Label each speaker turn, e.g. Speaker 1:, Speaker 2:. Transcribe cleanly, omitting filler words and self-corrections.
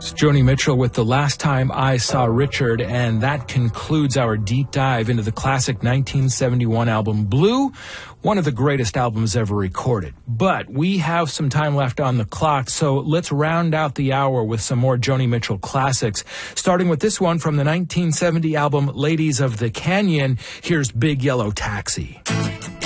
Speaker 1: It's Joni Mitchell with The Last Time I Saw Richard, and that concludes our deep dive into the classic 1971 album Blue, one of the greatest albums ever recorded. But we have some time left on the clock, so let's round out the hour with some more Joni Mitchell classics, starting with this one from the 1970 album Ladies of the Canyon. Here's Big Yellow Taxi.